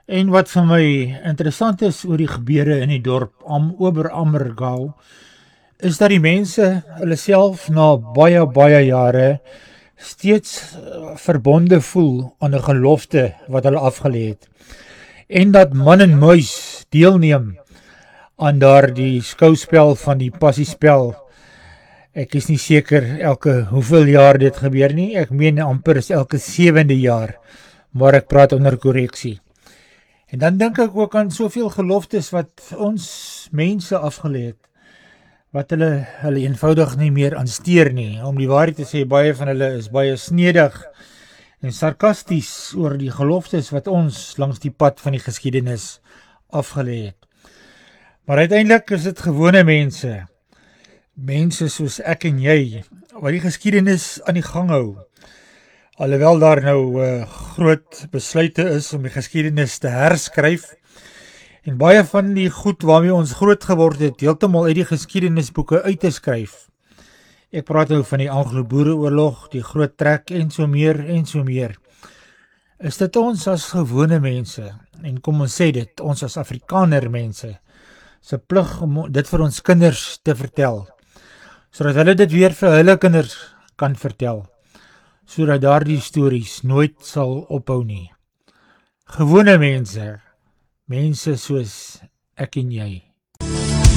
En wat vir my interessant is oor die gebeure in die dorp Ober-Ammergau, is dat die mense hulle self na baie jare steeds verbonde voel aan 'n gelofte wat hulle afgelê het. En dat man en muis deelneem aan daardie skouspel van die passiespel. Ek is nie seker elke hoeveel jaar dit gebeur nie, ek meen amper is elke 7de jaar, maar ek praat onder korreksie. En dan dink ek ook aan soveel geloftes wat ons mense afgelê het, wat hulle eenvoudig nie meer aansteer nie. Om die waarheid te sê, baie van hulle is baie snedig en sarkasties oor die geloftes wat ons langs die pad van die geskiedenis afgelê het. Maar uiteindelik is dit gewone mense soos ek en jy, wat die geskiedenis aan die gang hou. Alhoewel daar nou groot besluite is om die geskiedenis te herskryf, en baie van die goed waarmee ons groot geword het, heeltemal uit die geskiedenisboeke uit te skryf. Ek praat nou van die Anglo-Boereoorlog, die Groot Trek en so meer. Is dit ons as gewone mense, en kom ons sê dit, ons as Afrikaner mense, se plig om dit vir ons kinders te vertel, sodat hulle dit weer vir hulle kinders kan vertel, sodat daardie stories nooit sal ophou nie. Gewone mense soos ek en jy.